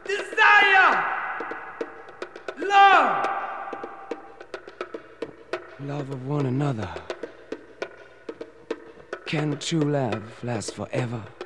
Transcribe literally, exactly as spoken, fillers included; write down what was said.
desire, love. Love of one another. Can true love last forever?